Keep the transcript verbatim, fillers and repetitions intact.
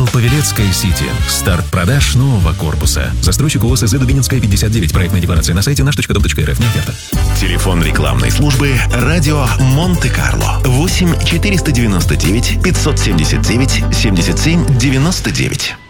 Павелецкая Сити. Старт продаж нового корпуса. Застройщик ООО СЗ Дубининская, пятьдесят девять. Проектная декларация на сайте наш точка дом точка эр эф. Не оферта. Телефон рекламной службы «Радио Монте-Карло». восемь четыреста девяносто девять пятьсот семьдесят девять семьдесят семь девяносто девять.